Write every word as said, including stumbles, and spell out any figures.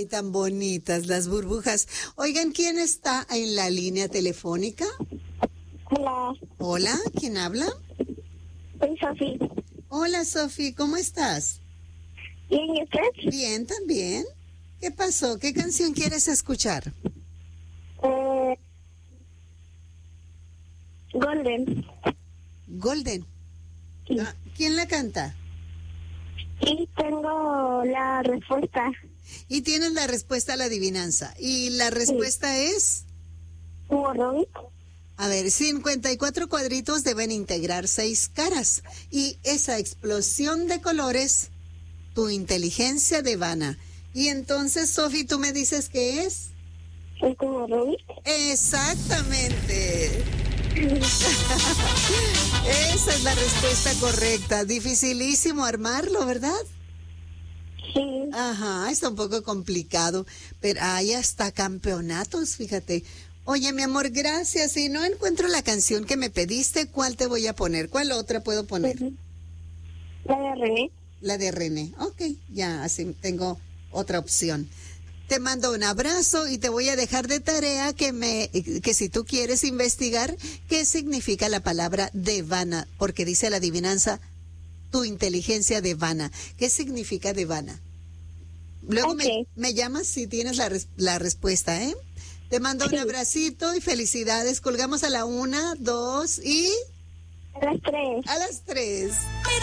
Ay, tan bonitas las burbujas. Oigan, ¿quién está en la línea telefónica? Hola, Hola, ¿quién habla? soy Sofi. Hola, Sofi, ¿cómo estás? Bien, ¿y usted? Bien, también. ¿Qué pasó? ¿Qué canción quieres escuchar? Eh, Golden. Golden. Sí. Ah, ¿quién la canta? Y tengo la respuesta. Y tienes la respuesta a la adivinanza. Y la respuesta es... Hugo Rubik. A ver, cincuenta y cuatro cuadritos deben integrar seis caras. Y esa explosión de colores, tu inteligencia devana. Y entonces, Sofi, ¿tú me dices qué es? El cubo Rubik. Exactamente. Esa es la respuesta correcta. Dificilísimo armarlo, ¿verdad? Sí. Ajá, está un poco complicado, pero hay hasta campeonatos, fíjate. Oye, mi amor, gracias. Si no encuentro la canción que me pediste, ¿cuál te voy a poner? ¿Cuál otra puedo poner? Ujú. La de René. La de René. Ok, ya, así tengo otra opción. Te mando un abrazo y te voy a dejar de tarea que me, que si tú quieres investigar qué significa la palabra devana, porque dice la adivinanza, tu inteligencia devana. ¿Qué significa devana? Luego Ok. me, me llamas si tienes la, res- la respuesta, ¿eh? Te mando un Sí. abracito y felicidades. Colgamos a la una, dos y A las tres. a las tres.